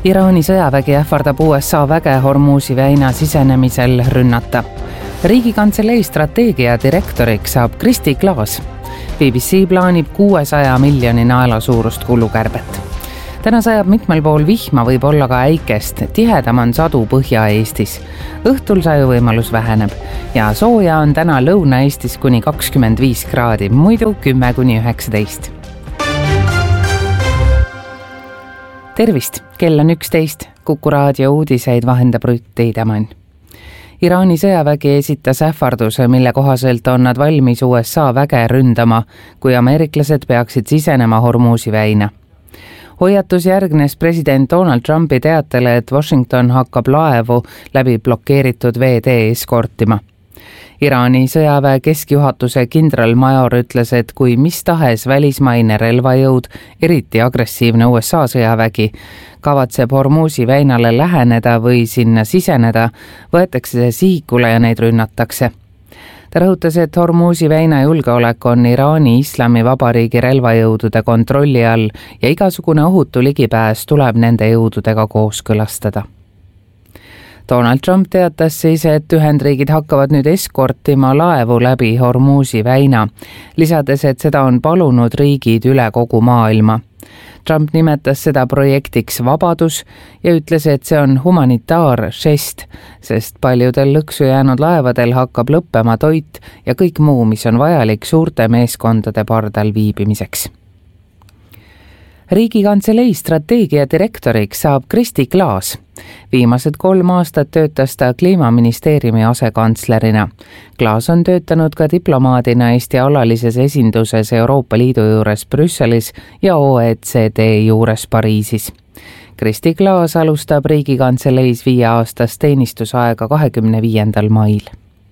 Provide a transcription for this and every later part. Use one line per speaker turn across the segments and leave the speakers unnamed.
Iraani sõjavägi ähvardab USA väge Hormuzi väina sisenemisel rünnata. Riigikantselei strateegia direktoriks saab Kristi Klaas. BBC plaanib 600 miljoni naela suurust kulukärbet. Täna sajab mitmel pool vihma, võib olla ka äikest. Tihedam on sadu Põhja-Eestis. Õhtul sajuvõimalus väheneb ja sooja on täna Lõuna-Eestis kuni 25 kraadi, muidu 10–19. Tervist, kell on 11. Kuku raadio uudiseid vahendab Rutt Teidemann. Iraani sõjavägi esitas ähvarduse, mille kohaselt on nad valmis USA väge ründama, kui ameeriklased peaksid sisenema Hormuzi väina. Hoiatus järgnes president Donald Trumpi teatele, et Washington hakkab laevu läbi blokeeritud veetee eskortima. Iraani sõjaväe keskjuhatuse kindralmajor ütles, et kui mis tahes välismaine relvajõud, eriti agressiivne USA sõjavägi, kavatseb Hormuzi väinale läheneda või sinna siseneda, võetakse see sihikule ja neid rünnatakse. Ta rõhutas, et Hormuzi väina julgeolek on Iraani Islamivabariigi relvajõudude kontrolli all ja igasugune ohutu ligipääs tuleb nende jõududega kooskõlastada. Donald Trump teatas siis, et Ühendriigid hakkavad nüüd eskortima laevu läbi Hormuzi väina, lisades, et seda on palunud riigid üle kogu maailma. Trump nimetas seda projektiks Vabadus ja ütles, et see on humanitaaržest, sest paljudel lõksu jäänud laevadel hakkab lõppema toit ja kõik muu, mis on vajalik suurte meeskondade pardal viibimiseks. Riigikantselei strateegia direktoriks saab Kristi Klaas. Viimased 3 aastat töötas ta Kliimaministeeriumi asekantslerina. Klaas on töötanud ka diplomaadina Eesti alalises esinduses Euroopa Liidu juures Brüsselis ja OECD juures Pariisis. Kristi Klaas alustab Riigikantseleis 5-aastast teenistusaega 25. mail.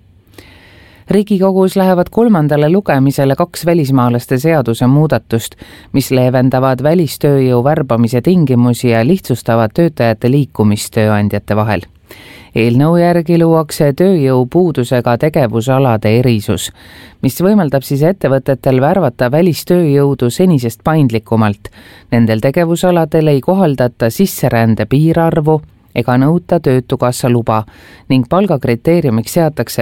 Riigikogus lähevad 3. lugemisele 2 välismaalaste seaduse muudatust, mis leevendavad välistööjõu värbamise tingimusi ja lihtsustavad töötajate liikumist tööandjate vahel. Eelnõu järgi luuakse tööjõu puudusega tegevusalade erisus, mis võimaldab siis ettevõtetel värvata välistööjõudu senisest paindlikumalt. Nendel tegevusaladel ei kohaldata sisserände piirarvu ega nõuta töötukassa luba ning palgakriteeriumiks seatakse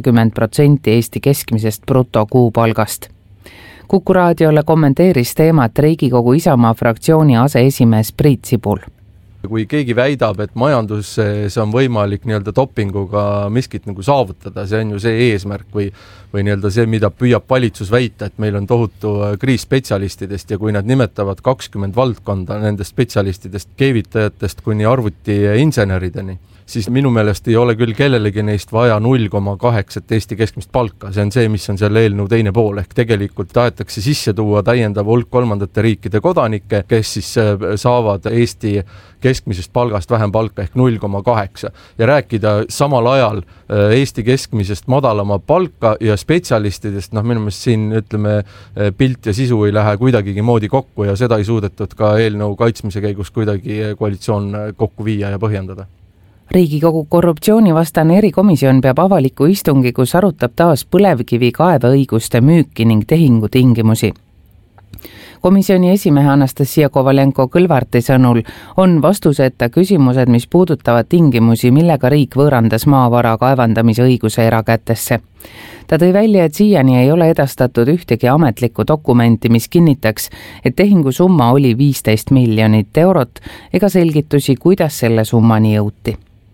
80% Eesti keskmisest brutokuupalgast. Kuku raadiole kommenteeris teemat Riigikogu Isamaa fraktsiooni aseesimees Priit Sibul.
Kui keegi väidab, et majanduses on võimalik dopinguga miskit saavutada, see on ju see eesmärk või see, mida püüab valitsus väita, et meil on tohutu kriis spetsialistidest ja kui nad nimetavad 20 valdkonda nendest spetsialistidest, keevitajatest kuni arvutiinsenerideni, siis minu meelest ei ole küll kellelegi neist vaja 0,8 Eesti keskmist palka. See on see, mis on selle eelnõu teine pool, ehk tegelikult tahetakse sisse tuua täiendav hulk kolmandate riikide kodanikke, kes siis saavad Eesti keskmisest palgast vähem palka ehk 0,8 ja rääkida samal ajal Eesti keskmisest madalama palka ja spetsialistidest, minu meelest siin pilt ja sisu ei lähe kuidagigi moodi kokku ja seda ei suudetud ka eelnõu kaitsmise käigus kuidagi koalitsioon kokku viia ja põhjendada.
Riigikogu korruptsioonivastane erikomisjon peab avaliku istungi, kus arutab taas põlevkivi kaeveõiguste müüki ning tehingutingimusi. Komisjoni esimehe Anastasia Kovalenko-Kõlvarti sõnul on vastuseta küsimused, mis puudutavad tingimusi, millega riik võõrandas maavara kaevandamise õiguse erakätesse. Ta tõi välja, et siiani ei ole edastatud ühtegi ametlikku dokumenti, mis kinnitaks, et tehingu summa oli 15 miljonit eurot ega selgitusi, kuidas selle summani jõuti.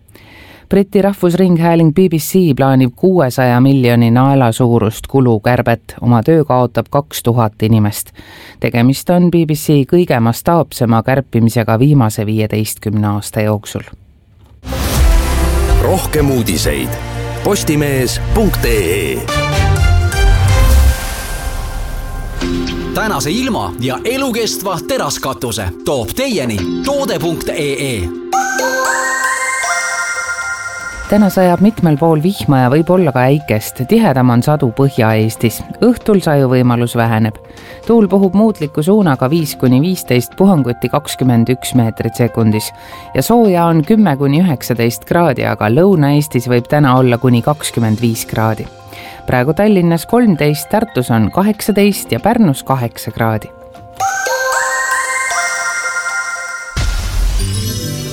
Briti rahvusringhääling BBC plaanib 600 miljoni naela suurust kulukärbet, oma töö kaotab 2000 inimest. Tegemist on BBC kõige mastaapsema kärpimisega viimase 15 aasta jooksul.
Rohkem uudiseid postimees.ee. Tänase ilma ja elukestva teraskatuse toob teieni toode.ee.
Täna sajab mitmel pool vihma ja võib olla ka äikest. Tihedam on sadu Põhja-Eestis. Õhtul sajuvõimalus väheneb. Tuul puhub muutliku suunaga 5–15, puhanguti 21 meetrit sekundis. Ja sooja on 10–19 kraadi, aga Lõuna-Eestis võib täna olla kuni 25 kraadi. Praegu Tallinnas 13, Tartus on 18 ja Pärnus 8 kraadi.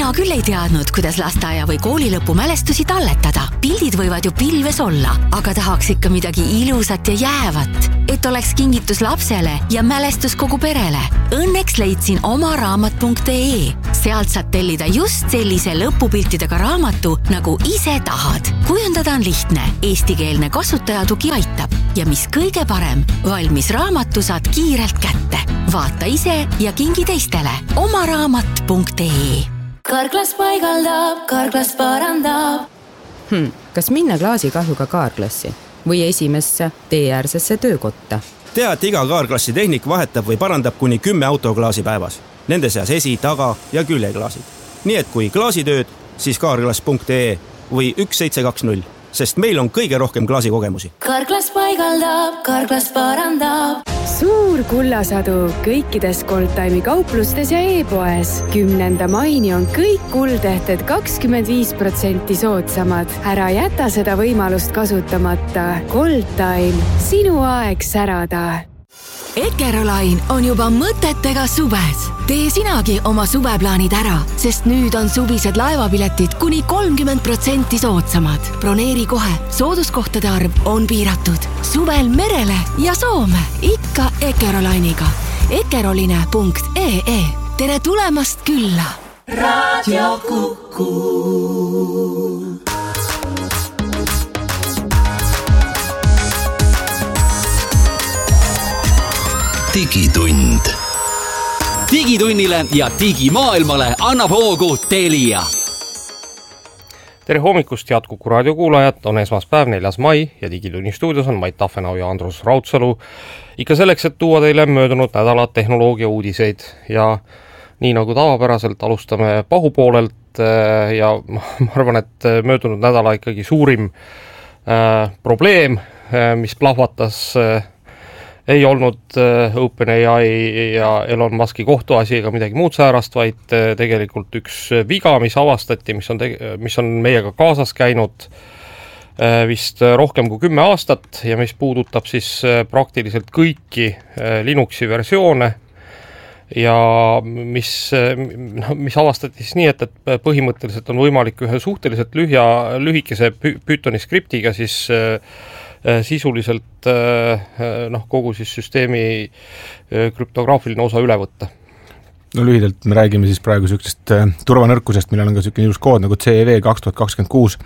mina küll ei teadnud, kuidas lasteaia või kooli lõpu mälestusi talletada. Pildid võivad ju pilves olla, aga tahaks ikka midagi ilusat ja jäävat, et oleks kingitus lapsele ja mälestus kogu perele. Õnneks leidsin omaraamat.ee. Sealt saad tellida just sellise lõpupiltidega raamatu, nagu ise tahad. Kujundada on lihtne, eestikeelne kasutajatugi aitab ja mis kõige parem, valmis raamatu saad kiirelt kätte. Vaata ise ja kingi teistele. Omaraamat.ee.
Karklas paigaldab, Karklas parandab.
Kas minna klaasikahjuga kaarklassi või esimesse teeäärsesse töökotta?
Tea, et iga kaarklassi tehnik vahetab või parandab kuni 10 autoklaasi päevas. Nende seas esi-, taga- ja küljeklaasid. Nii et kui klaasitööd, siis kaarklas.ee või 1720, sest meil on kõige rohkem klaasikogemusi.
Karklas paigaldab, Karklas parandab.
Suur kullasadu kõikides Goldtime'i kauplustes ja e-poes. 10. maini on kõik kuldehted 25% soodsamad. Ära jäta seda võimalust kasutamata. Goldtime, sinu aeg särada.
Eckerolain on juba mõtetega suves. Tee sinagi oma suveplaanid ära, sest nüüd on suvised laevapiletid kuni 30% soodsamad. Broneeri kohe, sooduskohtade arv on piiratud. Suvel merele ja Soome, ikka Eckerolainiga. Eckeroline.ee. Tere tulemast külla!
Radio Kuku.
Digitund. Digitunnile ja digimaailmale annab hoogu Telia.
Tere hommikust, head Kuku raadio kuulajad, on esmaspäev 4. mai ja Digitunni stuudios on Mait Tafenau ja Andrus Raudsalu. Ikka selleks, et tuua teile möödunud nädala tehnoloogia uudiseid ja nii nagu tavapäraselt alustame pahupoolelt ja ma arvan, et möödunud nädala ikkagi suurim probleem, mis plahvatas ei olnud OpenAI ja Elon Muski kohtuasi ega midagi muud säärast, vaid tegelikult üks viga, mis avastati, mis on meiega kaasas käinud vist rohkem kui 10 aastat ja mis puudutab siis praktiliselt kõiki Linuxi versioone ja mis avastati siis nii, et põhimõtteliselt on võimalik ühe suhteliselt lühikese Pythoni skriptiga siis sisuliselt kogu siis süsteemi krüptograafiline osa üle võtta.
No lühidalt me räägime siis praegu sellisest turvanõrkusest, millel on ka selline ilus kood nagu CEV 2026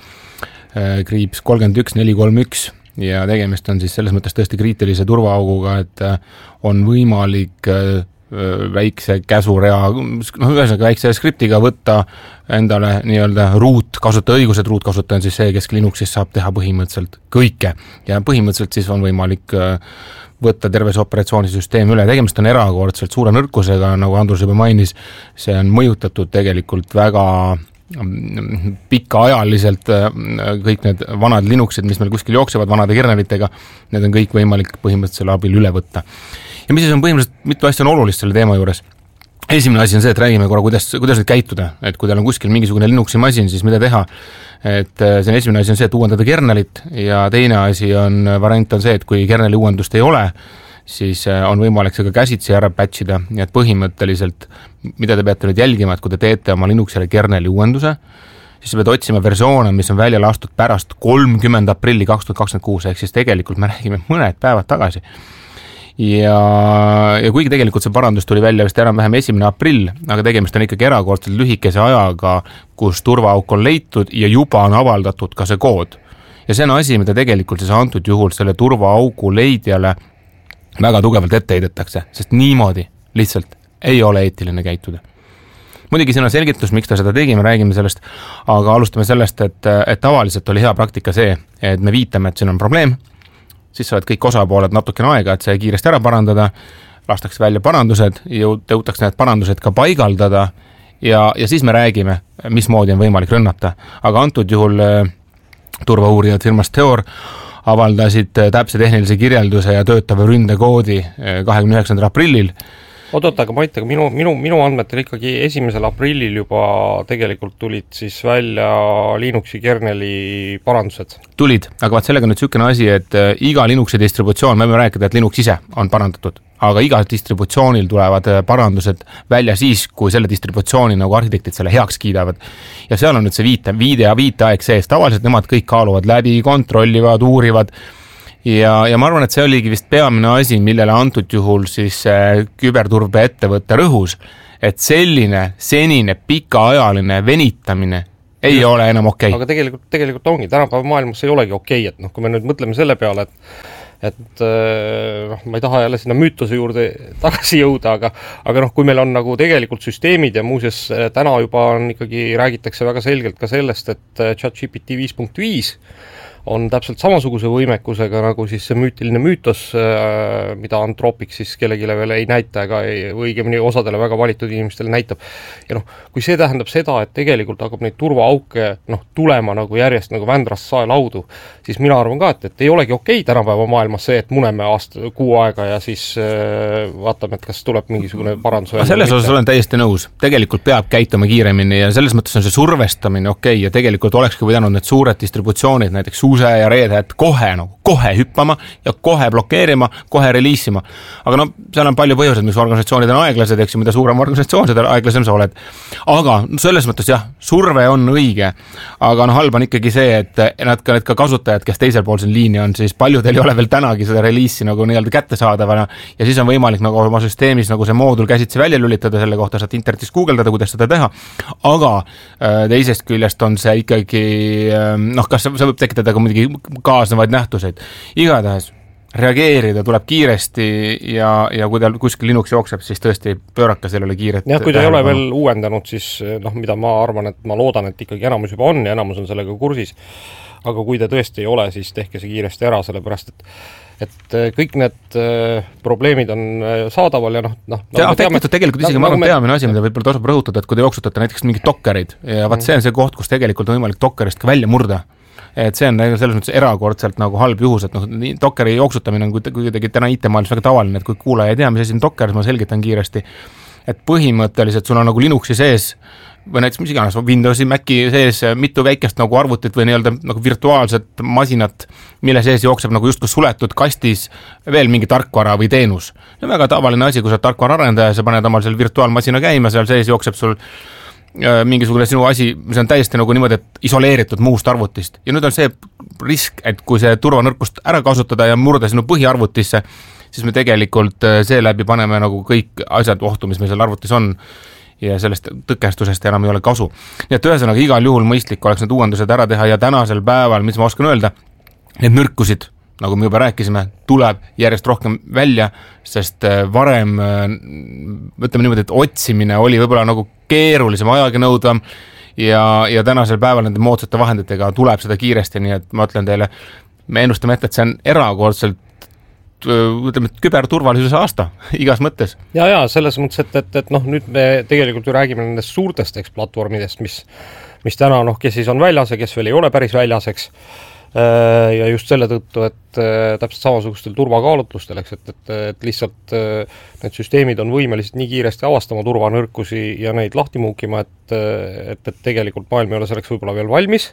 -31431 ja tegemist on siis selles mõttes tõesti kriitilise turvaauguga, et on võimalik väikse käsurea, ühesõnaga väikse skriptiga võtta endale nii-öelda kasutajõigused, root-kasutaja on siis see, kes Linuxis saab teha põhimõtteliselt kõike ja põhimõtteliselt siis on võimalik võtta terve see operatsioonisüsteem üle. Tegemist on erakordselt suure nõrkusega, nagu Andrus juba mainis, see on mõjutatud tegelikult väga pikaajaliselt kõik need vanad Linuxid, mis meil kuskil jooksevad vanade kernelitega, need on kõik võimalik põhimõtteliselt selle abil üle võtta. Ja mis siis on põhimõtteliselt, mitu asja on olulist selle teema juures. Esimene asi on see, et räägime korra, kuidas nüüd käituda, et kui teil on kuskil mingisugune Linuxi masin, siis mida teha. Et see esimene asi on see, et uuendada kernelit ja teine asi on, variant on see, et kui kerneli uuendust ei ole, siis on võimalik see ka käsitsi ära patchida, nii et põhimõtteliselt, mida te peate nüüd jälgima, et kui te teete oma Linuxile kerneli uuenduse, siis te peate otsima versioone, mis on välja lastud pärast 30. aprilli 2026, ehk siis tegelikult me räägime mõned päevad tagasi. Ja kuigi tegelikult see parandus tuli välja vist enam-vähem 1. aprill, aga tegemist on ikkagi erakordselt lühikese ajaga, kus turvaauk on leitud ja juba on avaldatud ka see kood. Ja see on asi, mida tegelikult siis antud juhul selle turvaaugu leidjale väga tugevalt ette heidetakse, sest niimoodi lihtsalt ei ole eetiline käituda. Muidugi siin on selgitus, miks ta seda tegi, me räägime sellest, aga alustame sellest, et tavaliselt oli hea praktika see, et me viitame, et siin on probleem, siis saavad kõik osapooled natukene aega, et see kiiresti ära parandada, lastakse välja parandused, jõutakse need parandused ka paigaldada ja siis me räägime, mismoodi on võimalik rünnata. Aga antud juhul turvauurijad firmast Theor avaldasid täpse tehnilise kirjelduse ja töötava ründekoodi 29. aprillil
Oot, aga Mait, aga minu andmetel ikkagi 1. aprillil juba tegelikult tulid siis välja Linuxi kerneli parandused.
Tulid, aga vaat sellega nüüd sükene asi, et iga Linuxi distributsioon, me võime rääkida, et Linux ise on parandatud, aga iga distributsioonil tulevad parandused välja siis, kui selle distributsiooni nagu arhitektid selle heaks kiidavad. Ja seal on nüüd see viiteaeg sees. Tavaliselt nemad kõik kaaluvad läbi, kontrollivad, uurivad. Ja ma arvan, et see oligi vist peamine asi, millele antud juhul siis küberturbe ettevõtte rõhus, et selline senine pikaajaline venitamine ei ole enam okei.
Aga tegelikult ongi, tänapäeva maailmas ei olegi okei, et kui me nüüd mõtleme selle peale, et ma ei taha jälle sinna müütose juurde tagasi jõuda, aga kui meil on nagu tegelikult süsteemid ja muuseas täna juba on ikkagi räägitakse väga selgelt ka sellest, et ChatGPT 5.5 on täpselt samasuguse võimekusega nagu siis see müütiline müütos, mida Anthropic siis kellegile veel ei näita ega õigemini osadele väga valitud inimestele näitab. Ja kui see tähendab seda, et tegelikult hakkab neid turvaauke tulema nagu järjest nagu vändrast saelaudu, siis mina arvan ka, et ei olegi okei tänapäeva maailmas see, et muneme kuu aega ja siis vaatame, et kas tuleb mingisugune parandus.
Selles osas olen täiesti nõus. Tegelikult peab käituma kiiremini ja selles mõttes on see survestamine okei ja tegelikult olekski pidanud need suured distributsioonid, näiteks ja Red Hat kohe hüppama ja kohe blokeerima, kohe reliisima. Aga seal on palju põhjused, mis organisatsioonid on aeglased, eks ju, mida suurem organisatsioon, seda aeglasem sa oled. Aga selles mõttes jah, surve on õige, aga halb on ikkagi see, et need ka kasutajad, kes teisel pool siin liini on, siis paljudel ei ole veel tänagi seda reliisi nagu nii-öelda kättesaadavana ja siis on võimalik nagu oma süsteemis nagu see moodul käsitsi välja lülitada, selle kohta saad internetis guugeldada, kuidas seda teha, aga teisest küljest on see ikkagi, kas see võib tekitada ka muidugi kaasnevaid nähtuseid. Igatahes reageerida tuleb kiiresti ja kui tal kuskil Linux jookseb, siis tõesti pööraka sellele kiiret.
Ja kui ta ei ole veel uuendanud, siis mida ma arvan, et ma loodan, et ikkagi enamus juba on ja enamus on sellega kursis. Aga kui ta tõesti ei ole, siis tehke see kiiresti ära, sellepärast et kõik need probleemid on saadaval ja
tegelikult isegi ma arvan peamine asi, mida võib-olla tasub rõhutada, et kui te jooksutate näiteks mingid dokkerid ja see on see koht, kus tegelikult on võimalik dokkerist ka välja murda. Et see on selles mõttes erakordselt nagu halb juhus, et dokkeri jooksutamine on kuidagi täna IT-maailmas väga tavaline, et kui kuulaja ei tea, mis asi on dokker, siis ma selgitan kiiresti, et põhimõtteliselt sul on nagu Linuxi sees või näiteks mis iganes Windowsi, Maci sees mitu väikest nagu arvutit või nii-öelda nagu virtuaalset masinat, mille sees jookseb nagu justkui suletud kastis veel mingi tarkvara või teenus. See on väga tavaline asi, kui sa tarkvara arendaja, sa paned omal seal virtuaalmasina käima, seal sees jookseb sul mingisugune sinu asi, mis on täiesti nagu niimoodi, et isoleeritud muust arvutist. Ja nüüd on see risk, et kui see turvanõrkust ära kasutada ja murda sinu põhiarvutisse, siis me tegelikult seeläbi paneme nagu kõik asjad ohtu, mis meil seal arvutis on ja sellest tõkestusest enam ei ole kasu. Nii et ühesõnaga igal juhul mõistlik oleks need uuendused ära teha ja tänasel päeval, mis ma oskan öelda, need nõrkusid, nagu me juba rääkisime, tuleb järjest rohkem välja, sest varem, ütleme niimoodi, et otsimine oli võib-olla nagu keerulisem ajaga nõudvam ja tänasel päeval nende moodsate vahenditega tuleb seda kiiresti, nii et ma ütlen teile, me ennustame ette, et see on erakordselt ütleme, küberturvalisuse aasta igas mõttes.
Ja selles mõttes, et nüüd me tegelikult ju räägime nendest suurtest platvormidest, mis täna, kes siis on väljas ja kes veel ei ole päris väljas, eks. Ja just selle tõttu, et täpselt samasugustel turvakaalutlustel, et lihtsalt need süsteemid on võimelised nii kiiresti avastama turvanõrkusi ja neid lahti muukima, et tegelikult maailm ei ole selleks võib-olla veel valmis.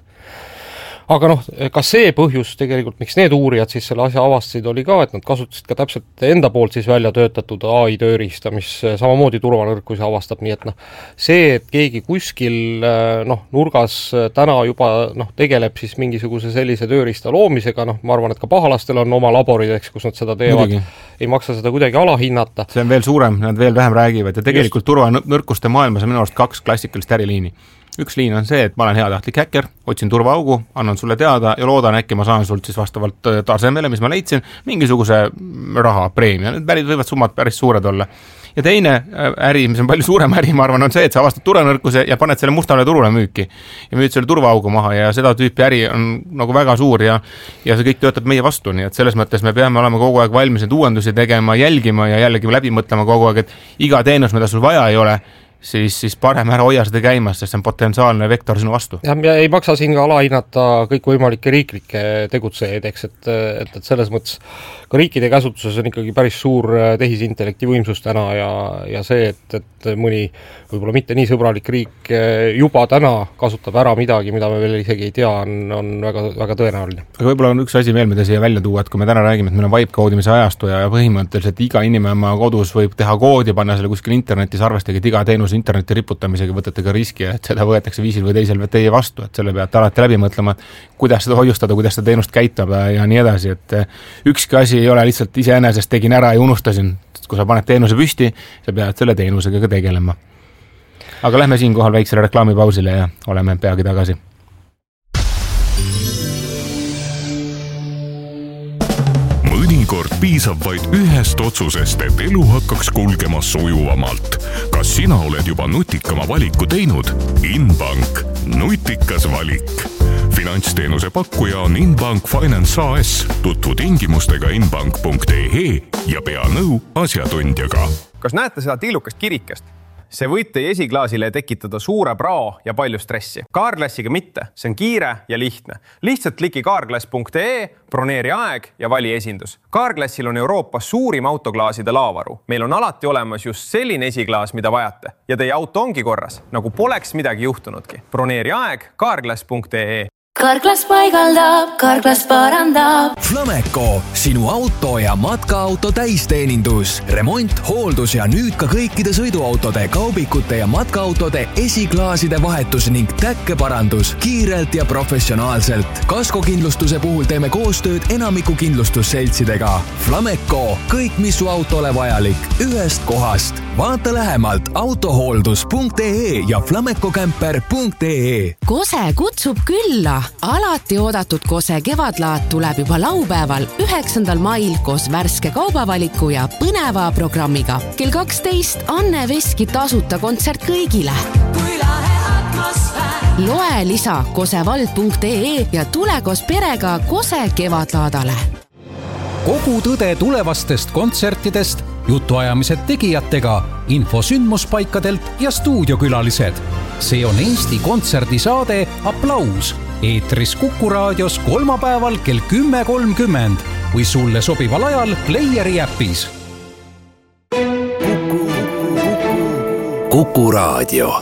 Aga ka see põhjus tegelikult, miks need uurijad siis selle asja avastasid, oli ka, et nad kasutasid ka täpselt enda poolt siis välja töötatud AI tööriista, mis samamoodi turvanõrkusi avastab, nii et see, et keegi kuskil nurgas täna juba tegeleb siis mingisuguse sellise tööriista loomisega, ma arvan, et ka pahalastel on oma laborid, eks, kus nad seda teevad, ei maksa seda kuidagi alahinnata.
See on veel suurem, nad veel vähem räägivad ja tegelikult turvanõrkuste maailmas on minu arust 2 klassikalist äriliini. Üks liin on see, et ma olen heatahtlik häkker, otsin turvaaugu, annan sulle teada ja loodan, äkki ma saan sult siis vastavalt tasemele, mis ma leidsin, mingisuguse raha, preemia. Need võivad summad päris suured olla. Ja teine äri, mis on palju suurem äri, ma arvan, on see, et sa avastad turvanõrkuse ja paned selle mustale turule müüki ja müüd selle turvaaugu maha ja seda tüüpi äri on nagu väga suur ja see kõik töötab meie vastu, nii et selles mõttes me peame olema kogu aeg valmis need uuendusi tegema, jälgima ja jällegi läbi mõtlema kogu aeg, et iga teenus, mida sul vaja ei ole, siis parem ära hoia seda käimas, sest see on potentsiaalne vektor sinu vastu.
Ja ei maksa siin ka alahinnata kõikvõimalikke riiklikke tegutsejaid, eks, et selles mõttes ka riikide käsutuses on ikkagi päris suur tehisintellekti võimsus täna ja see, et mõni võib-olla mitte nii sõbralik riik juba täna kasutab ära midagi, mida me veel isegi ei tea, on väga, väga tõenäoline.
Aga võib-olla on üks asi veel, mida siia välja tuua, et kui me täna räägime, et meil on vibe-koodimise ajastu ja põhimõtteliselt iga inimene oma kodus võib teha koodi, panna selle kuskil internetis, arvestage, et iga teenus interneti riputamisega võtate ka riski, et seda võetakse viisil või teisel teie vastu, et selle peate alati läbi mõtlema, kuidas seda hoiustada, kuidas seda teenust käitab ja nii edasi, et ükski asi ei ole lihtsalt iseenesest tegin ära ja unustasin. Kui sa paned teenuse püsti, sa pead selle teenusega ka tegelema. Aga lähme siinkohal väiksele reklaamipausile ja oleme peagi tagasi.
Mõnikord piisab vaid ühest otsusest, et elu hakkaks kulgema sujuvamalt. Kas sina oled juba nutikama valiku teinud? Inbank. Nutikas valik. Finantsteenuse pakkuja on Inbank Finance AS. Tutvu tingimustega inbank.ee ja pea nõu asjatundjaga.
Kas näete seda tillukast kirikest? See võib teie esiklaasile tekitada suure prao ja palju stressi. Carglassiga mitte, see on kiire ja lihtne. Lihtsalt kliki carglass.ee, broneeri aeg ja vali esindus. Carglassil on Euroopas suurim autoklaaside laavaru. Meil on alati olemas just selline esiklaas, mida vajate. Ja teie auto ongi korras, nagu poleks midagi juhtunudki. Broneeri aeg carglass.ee.
Carglass paigaldab, Carglass parandab.
Flameco, sinu auto ja matkaauto täisteenindus. Remont, hooldus ja nüüd ka kõikide sõiduautode, kaubikute ja matkaautode esiklaaside vahetus ning täkkeparandus kiirelt ja professionaalselt. Kaskokindlustuse puhul teeme koostööd enamiku kindlustusseltsidega. Flameco, kõik mis su autole vajalik, ühest kohast. Vaata lähemalt autohooldus.ee ja flamecocamper.ee.
Kose kutsub külla. Alati oodatud Kose kevadlaat tuleb juba laupäeval 9. mail koos värske kaubavaliku ja põneva programmiga. Kell 12 Anne Veski tasuta kontsert kõigile. Loe lisa kosevald.ee ja tule koos perega Kose kevadlaadale.
Kogu tõde tulevastest kontsertidest, jutuajamised tegijatega, info sündmuspaikadelt ja stuudiokülalised. See on Eesti kontserdisaade Applaus. Eetris Kuku raadios kolmapäeval kell 10.30 või sulle sobival ajal Playeri äpis.
Kuku raadio.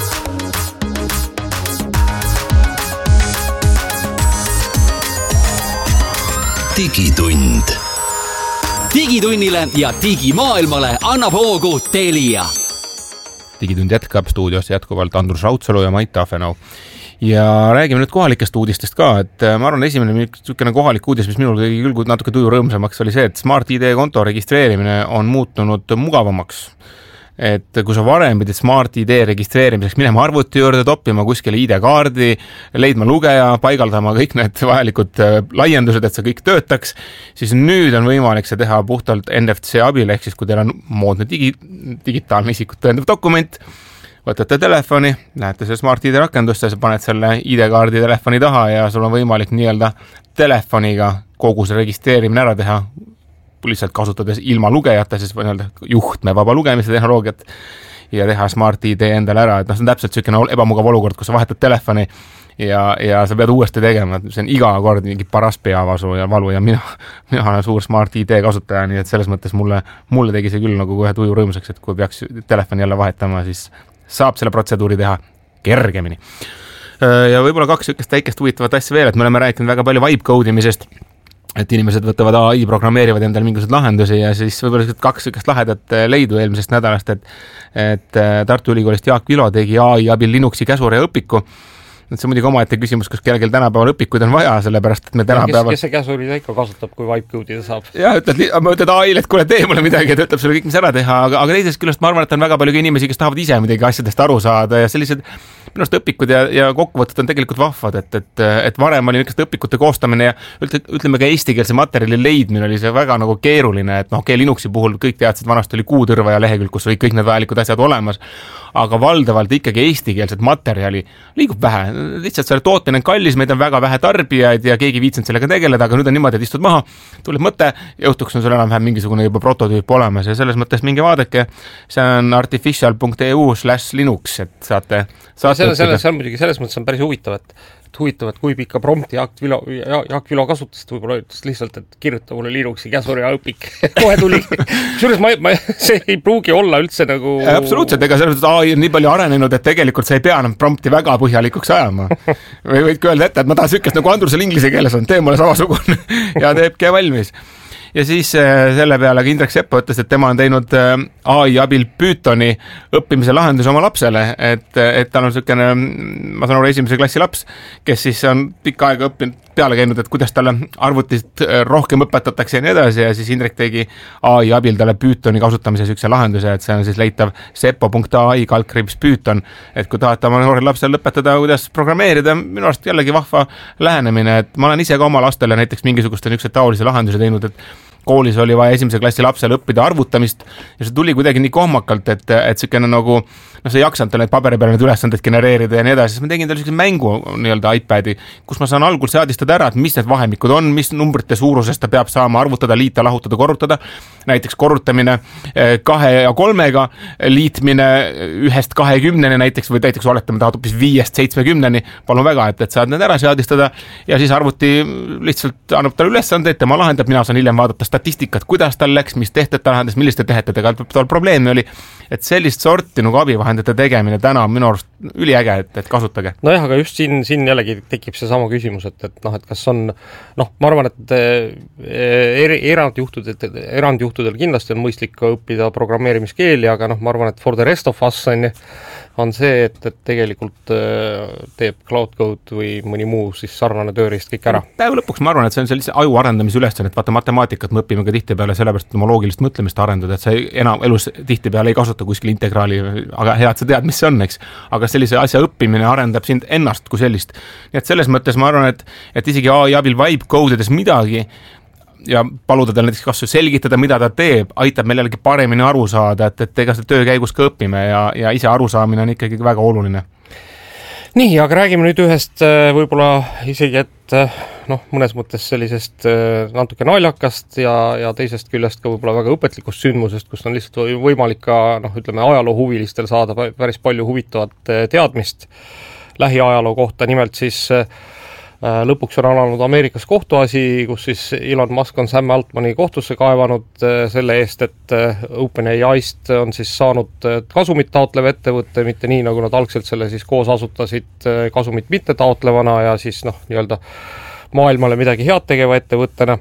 Digitund. Digitunnile ja digimaailmale annab hoogu Telia.
Digitund jätkab stuudios jätkuvalt Andrus Raudsalu ja Mait Tafenau. Ja räägime nüüd kohalikest uudistest ka, et ma arvan, esimene kohalik uudis, mis minul tegi küll natuke tuju rõõmsamaks, oli see, et Smart ID konto registreerimine on muutunud mugavamaks. Et kui sa varem pidid Smart ID registreerimiseks minema arvuti juurde, toppima kuskile ID-kaardi, leidma lugeja, paigaldama kõik need vajalikud laiendused, et see kõik töötaks, siis nüüd on võimalik see teha puhtalt NFC abil, ehk siis kui teil on moodne digitaalne isikut tõendav dokument, võtate telefoni, lähete see Smart ID rakendusse, sa paned selle ID-kaardi telefoni taha ja sul on võimalik nii-öelda telefoniga kogu see registreerimine ära teha, lihtsalt kasutades ilma lugejata, siis nii-öelda juhtme vaba lugemise tehnoloogiat ja teha Smart ID endale ära, et see on täpselt selline ebamugav olukord, kus sa vahetad telefoni ja sa pead uuesti tegema, see on iga kord mingi paras peavasu ja valu ja mina olen suur Smart ID kasutaja, nii et selles mõttes mulle tegi see küll nagu kohe tuju rõõmsaks, et kui peaks telefoni jälle vahetama, siis saab selle protseduuri teha kergemini. Ja võib-olla kaks väikest huvitavat asja veel, et me oleme rääkinud väga palju vibe-koodimisest, et inimesed võtavad AI, programmeerivad endale mingisuguseid lahendusi ja siis võib-olla kaks lahedat leidu eelmisest nädalast, et Tartu Ülikoolist Jaak Vilo tegi AI abil Linuxi käsure ja õpiku. See on muidugi omaette küsimus, kas kellelgi tänapäeval õpikuid on vaja, sellepärast et me tänapäeval...
Kes see käsuri ikka kasutab, kui vibe-code'ida saab?
Jah, ütled AI-le, et kuule, tee mulle midagi, et ütleb sulle kõik, mis ära teha, aga teisest küljest ma arvan, et on väga palju inimesi, kes tahavad ise midagi asjadest aru saada ja sellised minu arust õpikud ja kokkuvõtted on tegelikult vahvad, et varem oli niisugust õpikute koostamine ja ütleme ka eestikeelse materjali leidmine oli see väga nagu keeruline, et Linuxi puhul kõik teadsid, vanasti oli kuutõrva ja lehekülg, kus olid kõik need vajalikud asjad olemas, aga valdavalt ikkagi eestikeelset materjali liigub vähe, lihtsalt selle tootmine on kallis, meid on väga vähe tarbijaid ja keegi viitsinud sellega tegeleda, aga nüüd on niimoodi, et istud maha, tuleb mõte ja õhtuks on sul enam-vähem mingisugune juba prototüüp olemas ja selles mõttes mingi vaadake, see on artificial.eu/linux, et saate
see on muidugi selles mõttes on päris huvitav, et kui pikka prompti Jaak Vilo kasutas, võib-olla ütles lihtsalt, et kirjuta mulle Linuxi käsur ja õpik. Kohe tuli. Kusjuures see ei pruugi olla üldse nagu...
Absoluutselt, ega selles mõttes AI on nii palju arenenud, et tegelikult sa ei pea enam prompti väga põhjalikuks ajama. Või võidki öelda ette, et ma tahan sükest nagu Andrusel inglise keeles on, tee mulle samasugune ja teebki valmis. Ja siis selle peale Indrek Seppo ütles, et tema on teinud AI abil Pythoni õppimise lahenduse oma lapsele, et tal on selline, ma saan aru, 1. klassi laps, kes siis on pikka aega peale käinud, et kuidas talle arvutist rohkem õpetatakse ja nii edasi ja siis Indrek tegi AI abil talle Pythoni kasutamise sükse lahenduse, et see on siis leitav seppo.ai/Python, et kui tahate oma noorel lapsel lõpetada, kuidas programmeerida, minu arust jällegi vahva lähenemine, et ma olen ise ka oma lastele näiteks mingisuguste niisugused taolise lahenduse teinud, et koolis oli vaja 1. klassi lapsel õppida arvutamist ja see tuli kuidagi nii kohmakalt, et selline nagu, sa ei jaksanud talle neid paberi peale need ülesanded genereerida ja nii edasi, siis ma tegin talle selline mängu nii-öelda iPadi, kus ma saan algul seadistada ära, et mis need vahemikud on, mis numbrite suurusest ta peab saama arvutada, liita, lahutada, korrutada, näiteks korrutamine 2 ja 3-ga, liitmine 1-st 20-ni näiteks või näiteks oletame tahad hoopis 5-st 70-ni, palun väga, et saad need ära seadistada ja siis arvuti lihtsalt annab talle ülesandeid, tema lahendab, mina saan hiljem vaadata statistikat, kuidas tal läks, mis tehted ta lahendas, milliste tehetedega tal probleemi oli, et sellist sorti nagu abivahendite tegemine täna on minu arust üliäge, et kasutage.
Nojah, aga just siin jällegi tekib see sama küsimus, et kas on, ma arvan, et erandjuhtudel kindlasti on mõistlik õppida programmeerimiskeeli, aga ma arvan, et for the rest of us on see, et tegelikult teeb Cloud Code või mõni muu siis sarnane tööriist kõik ära.
Päeva lõpuks ma arvan, et see on sellise aju arendamise ülesanne, et vaata matemaatikat me õpime ka tihtipeale sellepärast, et oma loogilist mõtlemist arendada, et sa enam elus tihtipeale ei kasuta kuskil integraali, aga hea, et sa tead, mis see on, eks. Aga sellise asja õppimine arendab sind ennast kui sellist. Nii et selles mõttes ma arvan, et isegi AI abil vibe code'ides midagi ja paluda tal näiteks kasvu selgitada, mida ta teeb, aitab meil jällegi paremini aru saada, et ega seda töö käigus ka õpime ja ise arusaamine on ikkagi väga oluline.
Nii, aga räägime nüüd ühest võib-olla isegi, et mõnes mõttes sellisest natuke naljakast ja teisest küljest ka võib-olla väga õpetlikust sündmusest, kus on lihtsalt võimalik ka, ütleme, ajaloohuvilistel saada päris palju huvitavat teadmist lähiajaloo kohta, nimelt siis lõpuks on alanud Ameerikas kohtuasi, kus siis Elon Musk on Sam Altmani kohtusse kaevanud selle eest, et OpenAI'st on siis saanud kasumit taotlev ettevõtte, mitte nii, nagu nad algselt selle siis koos asutasid kasumit mitte taotlevana ja siis nii-öelda maailmale midagi head tegeva ettevõttena.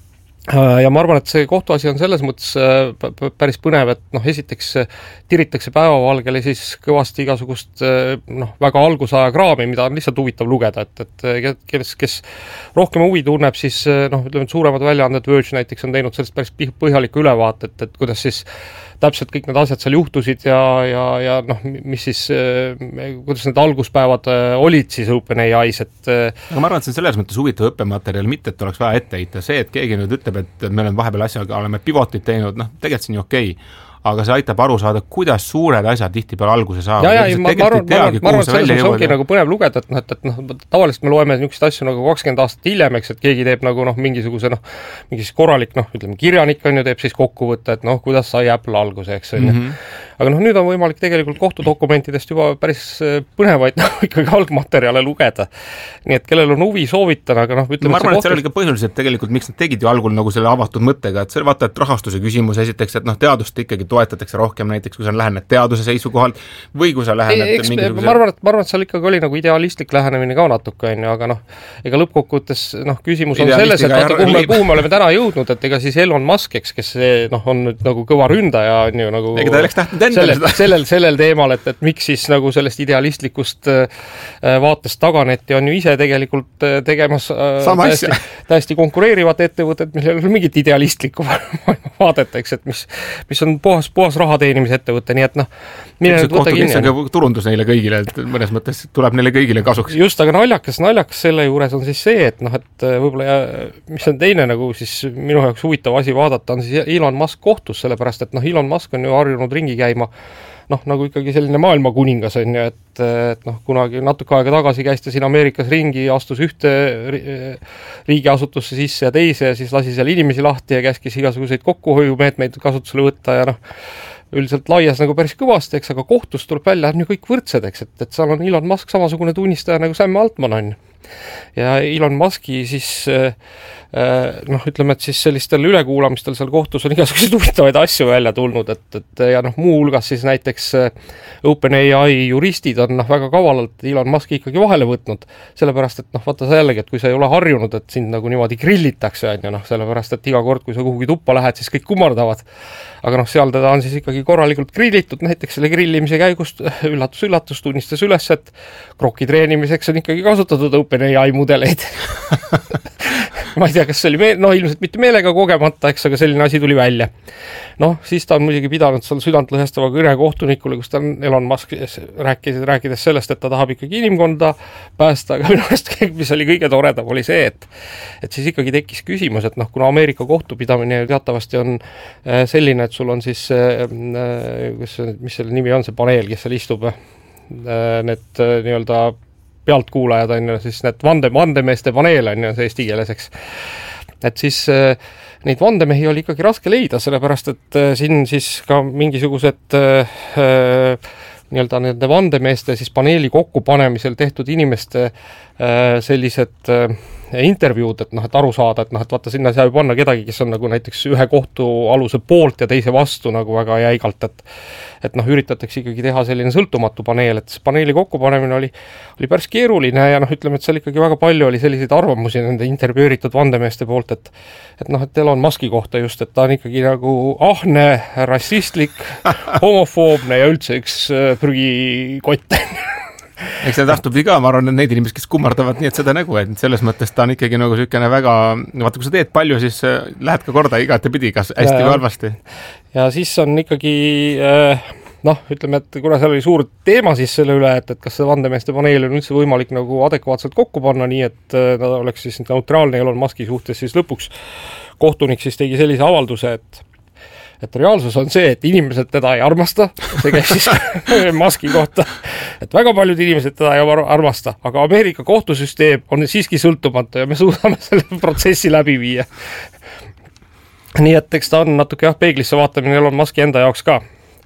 Ja ma arvan, et see kohtuasi on selles mõttes päris põnev, et esiteks tiritakse päevavalgele siis kõvasti igasugust väga algusaja kraami, mida on lihtsalt huvitav lugeda, et kes rohkem huvi tunneb, siis ütleme, et suuremad väljaanded Verge näiteks on teinud sellest päris põhjaliku ülevaatet, et kuidas siis täpselt kõik need asjad seal juhtusid ja mis siis, kuidas need alguspäevad olid siis OpenAI's, et
aga ma arvan, et see on selles mõttes huvitav õppematerjal, mitte et oleks vaja ette heita, see, et keegi nüüd ütleb, et me oleme vahepeal asjaga, oleme pivotit teinud, tegelikult see on ju okei. Aga see aitab aru saada, kuidas suured asjad tihtipeale alguse saavad.
Ma arvan, et selles ongi nagu põnev lugeda, et tavaliselt me loeme niisugust asju nagu 20 aastat hiljem, eks, et keegi teeb nagu mingisuguse korralik, ütleme, kirjanik on ju, teeb siis kokkuvõtte, et kuidas sai Apple alguse, eks. Aga nüüd on võimalik tegelikult kohtudokumentidest juba päris põnevaid ikkagi algmaterjale lugeda. Nii et kellel on huvi, soovitan, aga ütleme,
ma arvan, et seal oli ka põhjuliselt tegelikult, miks nad tegid ju algul nagu selle avatud mõttega, et see vaata, et rahastuse küsimus esiteks, et teadust ikkagi toetatakse rohkem näiteks, kui sa lähened teaduse seisukohalt või kui sa lähened mingisuguse...
Ma arvan, et seal ikkagi oli nagu idealistlik lähenemine ka natuke, aga ega lõppkokkuvõttes küsimus on selles, et kuhu me oleme täna jõudnud, et ega siis Elon Musk, kes on nüüd nagu kõva ründaja, on ju nagu...
Ega ta läks tahtnud
sellel teemal, et miks siis nagu sellest idealistlikust vaatest taganeti on ju ise tegelikult tegemas täiesti konkureerivat ettevõtet, millel on mingit idealistlikku vaadet, eks, et mis on puhas raha teenimise ettevõte, nii et mine nüüd võta kinni.
See on turundus neile kõigile, et mõnes mõttes tuleb neile kõigile kasuks.
Just, aga naljakas selle juures on siis see, et võib-olla mis on teine nagu siis minu jaoks huvitav asi vaadata, on siis Elon Musk kohtus, sellepärast et Elon Musk on ju harjunud ringi käima nagu ikkagi selline maailma kuningas on ju, et kunagi natuke aega tagasi käis ta siin Ameerikas ringi, astus ühte riigiasutusse sisse ja teise ja siis lasi seal inimesi lahti ja käskis igasuguseid kokkuhoiumeetmeid kasutusele võtta ja üldiselt laias nagu päris kõvasti, eks, aga kohtus tuleb välja, on ju kõik võrdsed, eks, et seal on Elon Musk samasugune tunnistaja nagu Sam Altman on. Ja Elon Muski siis ütleme, et siis sellistel ülekuulamistel seal kohtus on igasuguseid huvitavaid asju välja tulnud, et ja muu hulgas siis näiteks OpenAI juristid on väga kavalalt Elon Muski ikkagi vahele võtnud, sellepärast, et vaata sa jällegi, et kui sa ei ole harjunud, et sind nagu niimoodi grillitakse, on ju, sellepärast, et iga kord, kui sa kuhugi tuppa lähed, siis kõik kummardavad, aga seal teda on siis ikkagi korralikult grillitud, näiteks selle grillimise käigust üllatus tunnistas üles, et kroki treenimiseks on ikkagi kasutatud OpenAI mudeleid. Ma ei tea, kas see oli ilmselt mitte meelega kogemata, eks, aga selline asi tuli välja. Siis ta on muidugi pidanud seal südantlõhestava kõne kohtunikule, kus ta on Elon Musk rääkides sellest, et ta tahab ikkagi inimkonda päästa, aga minu arust, mis oli kõige toredam, oli see, et siis ikkagi tekkis küsimus, et kuna Ameerika kohtupidamine teatavasti on selline, et sul on siis, mis selle nimi on, see paneel, kes seal istub, need nii-öelda pealtkuulajad on ju, siis need vandemeeste paneel on ju see eesti keeles, eks. Et siis neid vandemehi oli ikkagi raske leida, sellepärast et siin siis ka mingisugused nii-öelda nende vandemeeste siis paneeli kokkupanemisel tehtud inimeste sellised intervjuud, et aru saada, et vaata sinna saa ju panna kedagi, kes on nagu näiteks ühe kohtualuse poolt ja teise vastu nagu väga jäigalt, et üritatakse ikkagi teha selline sõltumatu paneel, et see paneeli kokkupanemine oli päris keeruline ja ütleme, et seal ikkagi väga palju oli selliseid arvamusi nende intervjueritud vandemeeste poolt, et Elon Muski kohta just, et ta on ikkagi nagu ahne, rassistlik, homofoobne ja üldse üks prügikott.
Eks see tahtub viga, ma arvan, et neid inimesi, kes kummardavad nii, et seda nägu, et selles mõttes ta on ikkagi nagu selline väga, vaata, kui sa teed palju, siis lähed ka korda igatepidi, kas hästi või halvasti.
Ja siis on ikkagi, ütleme, et kuna seal oli suur teema siis selle üle, et kas see vandemeeste paneel on üldse võimalik nagu adekvaatselt kokku panna, nii et ta oleks siis neutraalne Elon Muski suhtes, siis lõpuks kohtunik siis tegi sellise avalduse, et reaalsus on see, et inimesed teda ei armasta, see käib siis Muski kohta, et väga paljud inimesed teda ei armasta, aga Ameerika kohtusüsteem on siiski sõltumatu ja me suudame selle protsessi läbi viia. Nii et eks ta on natuke peeglisse vaatamine Elon Muski enda jaoks ka.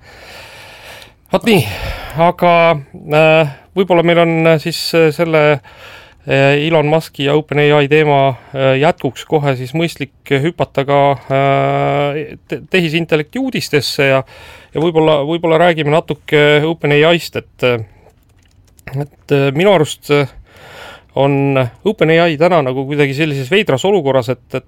Vaat nii, aga võib-olla meil on siis selle Elon Muski ja OpenAI teema jätkuks kohe siis mõistlik hüpata ka tehisintellekti uudistesse ja võib-olla räägime natuke OpenAIst, et minu arust on OpenAI täna nagu kuidagi sellises veidras olukorras,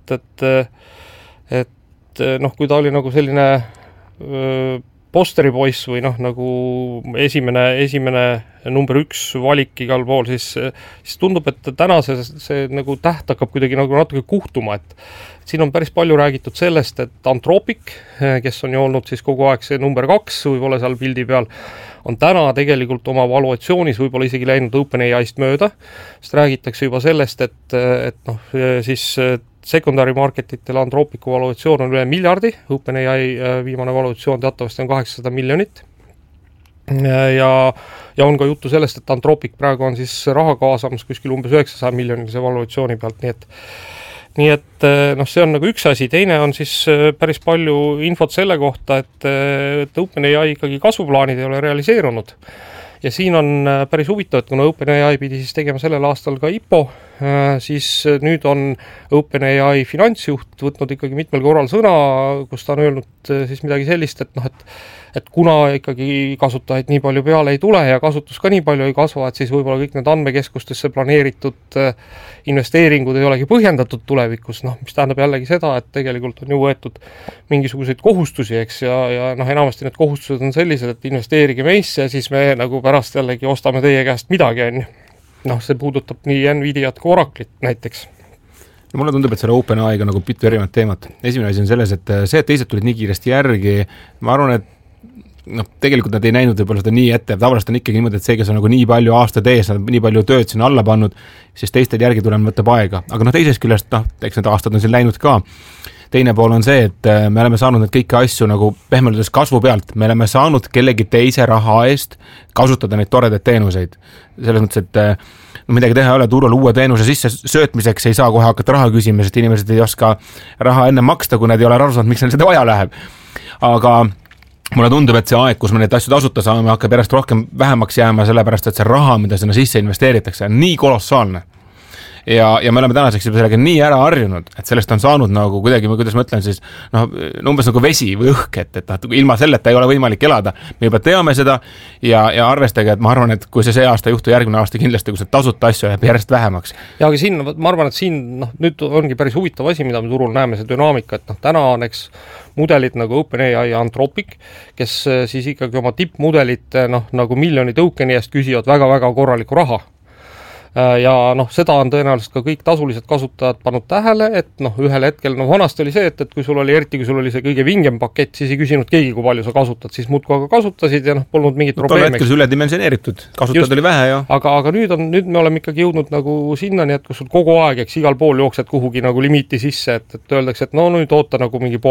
et kui ta oli nagu selline posteripoiss või nagu esimene number 1 valik igal pool, siis tundub, et täna see nagu täht hakkab kuidagi nagu natuke kuhtuma, et siin on päris palju räägitud sellest, et Anthropic, kes on ju olnud siis kogu aeg see number 2 võib-olla seal pildi peal, on täna tegelikult oma valuatsioonis võib-olla isegi läinud OpenAIst mööda, sest räägitakse juba sellest, et siis secondary marketitel Anthropicu valuatsioon on üle miljardi, OpenAI viimane valuatsioon teatavasti on 800 miljonit. Ja on ka juttu sellest, et Anthropic praegu on siis raha kaasamas kuskil umbes 900 miljonilise valuatsiooni pealt, nii et see on nagu üks asi, teine on siis päris palju infot selle kohta, et OpenAI ikkagi kasvuplaanid ei ole realiseerunud. Ja siin on päris huvitav, et kuna OpenAI pidi siis tegema sellel aastal ka IPO, siis nüüd on OpenAI finantsjuht võtnud ikkagi mitmel korral sõna, kus ta on öelnud siis midagi sellist, et kuna ikkagi kasutajaid nii palju peale ei tule ja kasutus ka nii palju ei kasva, et siis võib-olla kõik need andmekeskustesse planeeritud investeeringud ei olegi põhjendatud tulevikus, mis tähendab jällegi seda, et tegelikult on ju võetud mingisuguseid kohustusi, eks, ja enamasti need kohustused on sellised, et investeerige meisse ja siis me nagu pärast jällegi ostame teie käest midagi, on. See puudutab nii Nvidiat kui Oracle'it näiteks.
No mulle tundub, et selle OpenAI-ga nagu mitu erinevat teemat. Esimene asi on selles, et teised tulid nii kiiresti järgi, ma arvan, et tegelikult nad ei näinud võib-olla seda nii ette, tavaliselt on ikkagi niimoodi, et see, kes on nagu nii palju aastad ees, nad nii palju tööd sinna alla pannud, siis teistel järgi tulema võtab aega. Aga teisest küljest, eks need aastad on siin läinud ka. Teine pool on see, et me oleme saanud need kõiki asju nagu pehmeldades kasvu pealt, me oleme saanud kellegi teise raha eest kasutada neid toredaid teenuseid. Selles mõttes, et midagi teha ei ole, turul uue teenuse sisse söötmiseks ei saa kohe hakata raha küsima, sest inimesed ei oska raha enne maksta, kui nad ei ole aru saanud, miks neil seda vaja läheb. Aga mulle tundub, et see aeg, kus me neid asju tasuta saame, hakkab järjest rohkem vähemaks jääma, sellepärast, et see raha, mida sinna sisse investeeritakse, on nii kolossaalne. Ja me oleme tänaseks juba sellega nii ära harjunud, et sellest on saanud nagu kuidagi, kuidas ma ütlen siis, umbes nagu vesi või õhk, et ilma selleta ei ole võimalik elada. Me juba teame seda ja arvestage, et ma arvan, et kui see aasta juhtu, järgmine aasta kindlasti, kui see tasuta asju jääb järjest vähemaks.
Ja aga siin, ma arvan, et siin nüüd ongi päris huvitav asi, mida me turul näeme, see dünaamika, et täna on eks mudelid nagu OpenAI ja Anthropic, kes siis ikkagi oma tippmudelit nagu miljoni tokeni eest küsivad väga-väga korralikku raha. Ja seda on tõenäoliselt ka kõik tasulised kasutajad pannud tähele, et ühel hetkel, vanasti oli see, et kui sul oli, eriti kui sul oli see kõige vingem pakett, siis ei küsinud keegi, kui palju sa kasutad, siis muudkui aga kasutasid ja polnud mingit probleemi.
Tol hetkel see üledimensioneeritud, kasutajad oli vähe ja.
Aga nüüd me oleme ikkagi jõudnud nagu sinnani, et kus sul kogu aeg, eks igal pool jooksed kuhugi nagu limiiti sisse, et öeldakse, et nüüd oota nagu mingi